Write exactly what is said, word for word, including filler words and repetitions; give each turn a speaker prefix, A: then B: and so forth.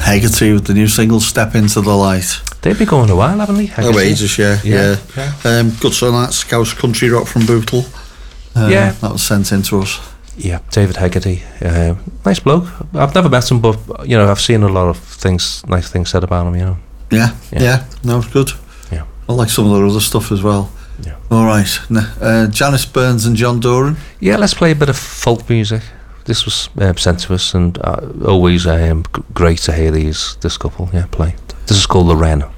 A: Hegarty with the new single "Step Into the Light."
B: They've been going a while, haven't they?
A: Oh, ages, yeah, yeah.
B: yeah.
A: yeah. Um, good son, that Scouse Country Rock from Bootle. Uh,
B: yeah,
A: that was sent in to us.
B: Yeah, David Hegarty, uh, nice bloke. I've never met him, but you know, I've seen a lot of things, nice things said about him. You know.
A: Yeah, yeah, yeah. No, it's good.
B: Yeah,
A: I like some of their other stuff as well.
B: Yeah.
A: All right, uh, Janice Burns and John Doran.
B: Yeah, let's play a bit of folk music. This was uh, sent to us, and uh, always um, great to hear these this couple. Yeah, play. This is called The Wren.